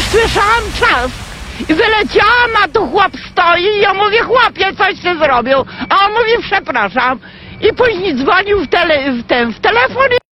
słyszałam czas. I wyleciałam, a tu chłop stoi i ja mówię, chłopie, coś ty zrobił. A on mówi, przepraszam. I później dzwonił w telefon.